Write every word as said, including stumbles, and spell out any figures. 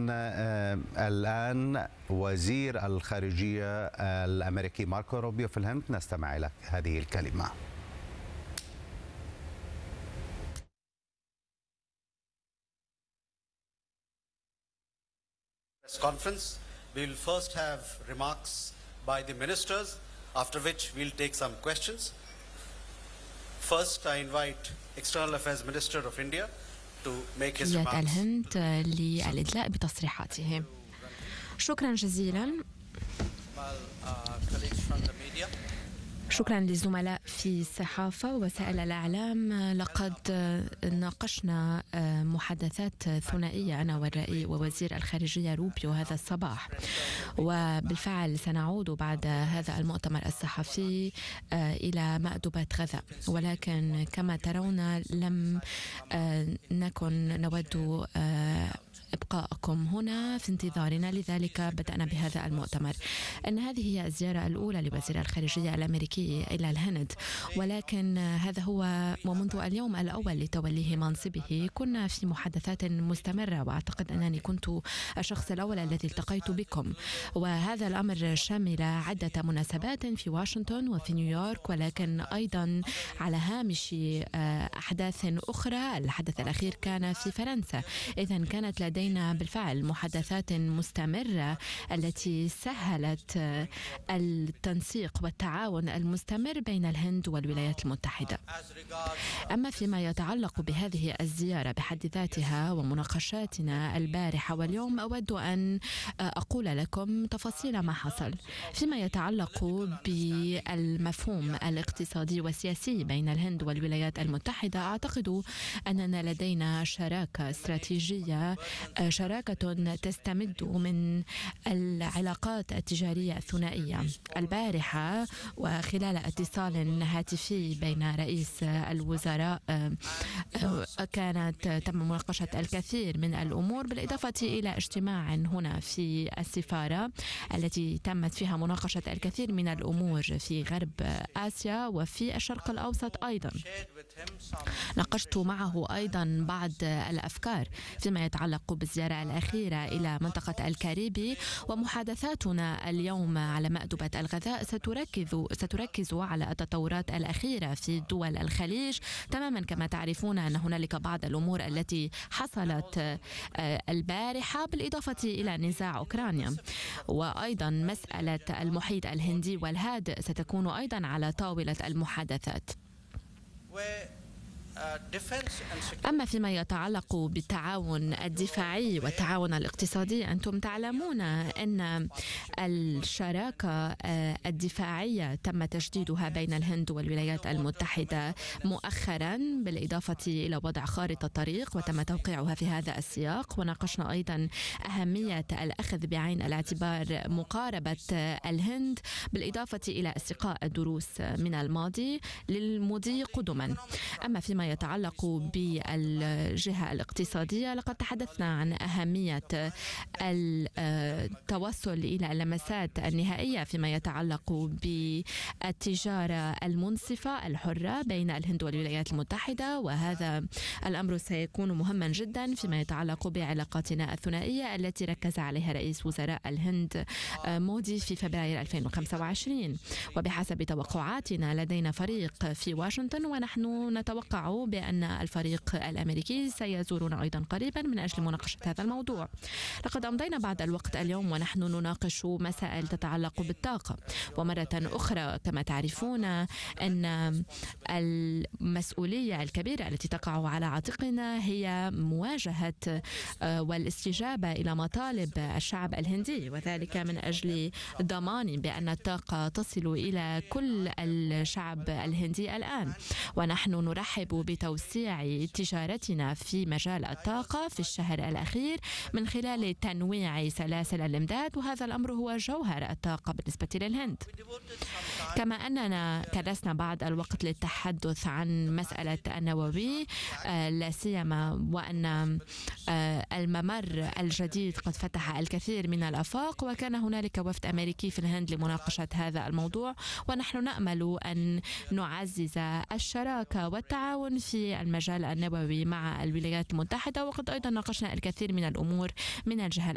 الآن وزير الخارجية الأمريكي ماركو روبيو في الهند، نستمع إلى هذه الكلمة. Conference. We will first have remarks by the ministers, after which we will take some questions. First, I invite External Affairs Minister of India to make his remarks. الهند للإدلاء بتصريحاته. شكرا جزيلا. شكرا للزملاء في الصحافة ووسائل الإعلام. لقد ناقشنا محادثات ثنائية أنا والرئيس ووزير الخارجية روبيو هذا الصباح، وبالفعل سنعود بعد هذا المؤتمر الصحفي إلى مأدبة غذاء، ولكن كما ترون لم نكن نود إبقاءكم هنا في انتظارنا، لذلك بدأنا بهذا المؤتمر. أن هذه هي الزيارة الأولى لوزير الخارجية الأمريكي إلى الهند، ولكن هذا هو ومنذ اليوم الأول لتوليه منصبه كنا في محادثات مستمرة، وأعتقد أنني كنت الشخص الأول الذي التقيت بكم، وهذا الأمر شامل عدة مناسبات في واشنطن وفي نيويورك، ولكن أيضا على هامش أحداث أخرى. الحدث الأخير كان في فرنسا، إذن كانت لدينا بالفعل محادثات مستمرة التي سهلت التنسيق والتعاون المستمر بين الهند والولايات المتحدة. أما فيما يتعلق بهذه الزيارة بحد ذاتها ومناقشاتنا البارحة واليوم، أود أن أقول لكم تفاصيل ما حصل. فيما يتعلق بالمفهوم الاقتصادي والسياسي بين الهند والولايات المتحدة، أعتقد أننا لدينا شراكة استراتيجية، شراكة تستمد من العلاقات التجارية الثنائية. البارحة وخلال اتصال هاتفي بين رئيس الوزراء كانت تم مناقشة الكثير من الأمور، بالإضافة إلى اجتماع هنا في السفارة التي تمت فيها مناقشة الكثير من الأمور في غرب آسيا وفي الشرق الأوسط. أيضا ناقشت معه أيضا بعض الأفكار فيما يتعلق بالزيارة الأخيرة إلى منطقة الكاريبي، ومحادثاتنا اليوم على مأدبة الغذاء ستركز ستركز على التطورات الأخيرة في دول الخليج. تماما كما تعرفون أن هنالك بعض الأمور التي حصلت البارحة، بالإضافة إلى نزاع أوكرانيا، وأيضا مسألة المحيط الهندي والهادئ ستكون أيضا على طاولة المحادثات. أما فيما يتعلق بالتعاون الدفاعي والتعاون الاقتصادي، أنتم تعلمون أن الشراكة الدفاعية تم تجديدها بين الهند والولايات المتحدة مؤخرا، بالإضافة إلى وضع خارطة طريق وتم توقيعها في هذا السياق. وناقشنا أيضا أهمية الأخذ بعين الاعتبار مقاربة الهند، بالإضافة إلى استقاء الدروس من الماضي للمضي قدما. أما فيما يتعلق بالجهة الاقتصادية، لقد تحدثنا عن أهمية التوصل إلى اللمسات النهائية فيما يتعلق بالتجارة المنصفة الحرة بين الهند والولايات المتحدة، وهذا الأمر سيكون مهما جدا فيما يتعلق بعلاقاتنا الثنائية التي ركز عليها رئيس وزراء الهند مودي في فبراير ألفين وخمسة وعشرين. وبحسب توقعاتنا لدينا فريق في واشنطن، ونحن نتوقع بأن الفريق الأمريكي سيزورنا أيضا قريبا من أجل مناقشة هذا الموضوع. لقد أمضينا بعض الوقت اليوم ونحن نناقش مسائل تتعلق بالطاقة، ومرة أخرى كما تعرفون أن المسؤولية الكبيرة التي تقع على عاتقنا هي مواجهة والاستجابة إلى مطالب الشعب الهندي، وذلك من أجل ضمان بأن الطاقة تصل إلى كل الشعب الهندي الآن. ونحن نرحب بتوسيع تجارتنا في مجال الطاقة في الشهر الأخير من خلال تنويع سلاسل الإمداد، وهذا الأمر هو جوهر الطاقة بالنسبة للهند. كما أننا كرسنا بعض الوقت للتحدث عن مسألة النووي، لا سيما وأن الممر الجديد قد فتح الكثير من الآفاق، وكان هنالك وفد أمريكي في الهند لمناقشة هذا الموضوع، ونحن نأمل أن نعزز الشراكة والتعاون في المجال النووي مع الولايات المتحدة. وقد أيضا ناقشنا الكثير من الأمور من الجهة